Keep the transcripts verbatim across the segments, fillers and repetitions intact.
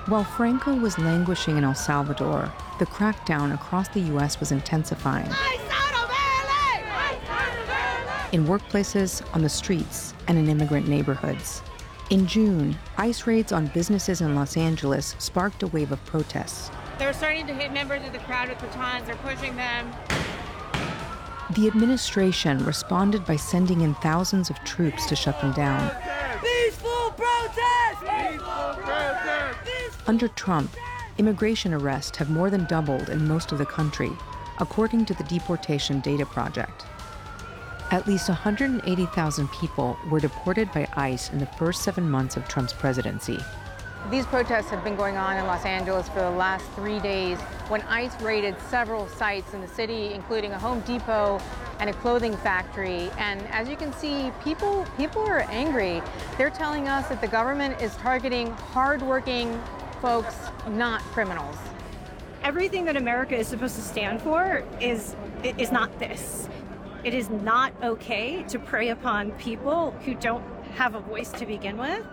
While Franco was languishing in El Salvador, the crackdown across the U S was intensifying. In workplaces, on the streets, and in immigrant neighborhoods. In June, ICE raids on businesses in Los Angeles sparked a wave of protests. They're starting to hit members of the crowd with batons. They're pushing them. The administration responded by sending in thousands of troops to shut them down. Peaceful protest! Peaceful protest! Under Trump, immigration arrests have more than doubled in most of the country, according to the Deportation Data Project. At least one hundred eighty thousand people were deported by ICE in the first seven months of Trump's presidency. These protests have been going on in Los Angeles for the last three days when ICE raided several sites in the city, including a Home Depot and a clothing factory. And as you can see, people, people are angry. They're telling us that the government is targeting hardworking folks, not criminals. Everything that America is supposed to stand for is, is not this. It is not okay to prey upon people who don't have a voice to begin with.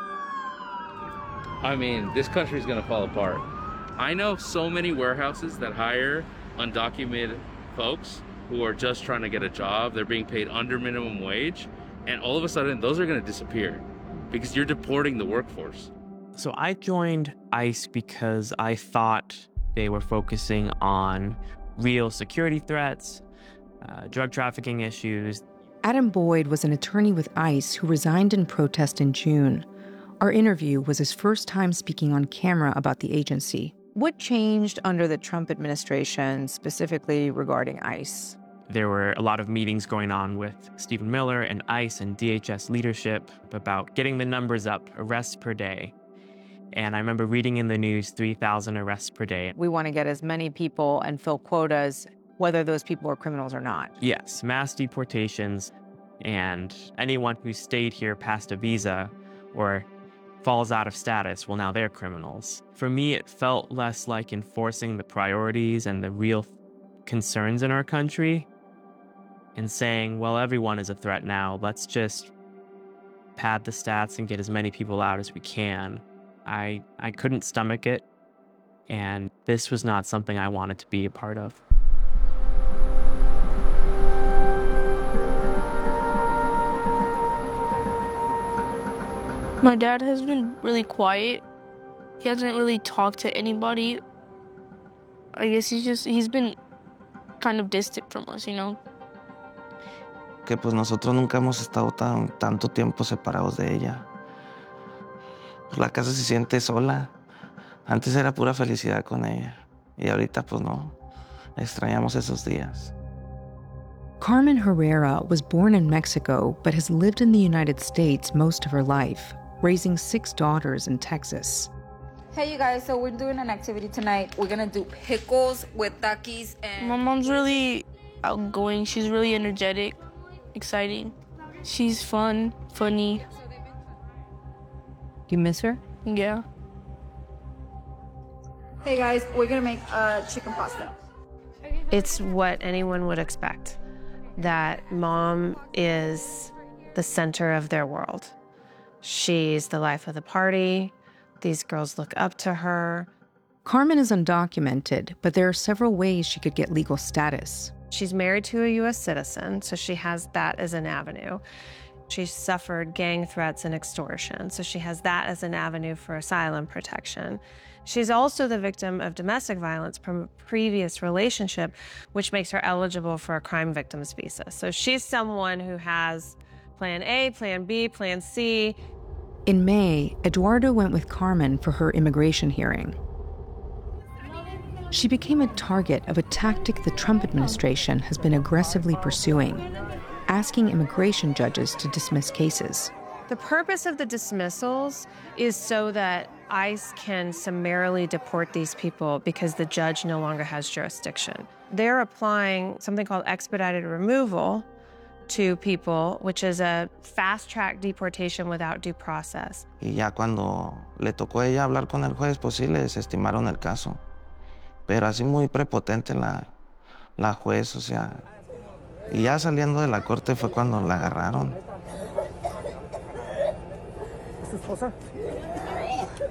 I mean, this country is going to fall apart. I know so many warehouses that hire undocumented folks who are just trying to get a job. They're being paid under minimum wage. And all of a sudden, those are going to disappear because you're deporting the workforce. So I joined ICE because I thought they were focusing on real security threats, uh, drug trafficking issues. Adam Boyd was an attorney with ICE who resigned in protest in June. Our interview was his first time speaking on camera about the agency. What changed under the Trump administration, specifically regarding ICE? There were a lot of meetings going on with Stephen Miller and ICE and D H S leadership about getting the numbers up, arrests per day. And I remember reading in the news three thousand arrests per day. We want to get as many people and fill quotas, whether those people are criminals or not. Yes, mass deportations, and anyone who stayed here past a visa or falls out of status, well, now they're criminals. For me, it felt less like enforcing the priorities and the real concerns in our country and saying, well, everyone is a threat now. Let's just pad the stats and get as many people out as we can. I, I couldn't stomach it, and this was not something I wanted to be a part of. My dad has been really quiet. He hasn't really talked to anybody. I guess he's just, he's been kind of distant from us, you know? Que pues nosotros nunca hemos estado tan, tanto tiempo separados de ella. Pues la casa se siente sola. Antes era pura felicidad con ella. Y ahorita pues no. Extrañamos esos días. Carmen Herrera was born in Mexico, but has lived in the United States most of her life, raising six daughters in Texas. Hey, you guys, so we're doing an activity tonight. We're gonna do pickles with takis and... My mom's really outgoing. She's really energetic, exciting. She's fun, funny. Do you miss her? Yeah. Hey, guys, we're gonna make uh, chicken pasta. It's what anyone would expect, that mom is the center of their world. She's the life of the party. These girls look up to her. Carmen is undocumented, but there are several ways she could get legal status. She's married to a U S citizen, so she has that as an avenue. She's suffered gang threats and extortion, so she has that as an avenue for asylum protection. She's also the victim of domestic violence from a previous relationship, which makes her eligible for a crime victims visa. So she's someone who has plan A, plan B, plan C. In May, Eduardo went with Carmen for her immigration hearing. She became a target of a tactic the Trump administration has been aggressively pursuing, asking immigration judges to dismiss cases. The purpose of the dismissals is so that ICE can summarily deport these people because the judge no longer has jurisdiction. They're applying something called expedited removal to people, which is a fast-track deportation without due process. Y ya cuando le tocó a ella hablar con el juez, pues sí le desestimaron el caso. Pero así muy prepotente la, la juez, o sea... Y ya saliendo de la corte fue cuando la agarraron. ¿Es su esposa?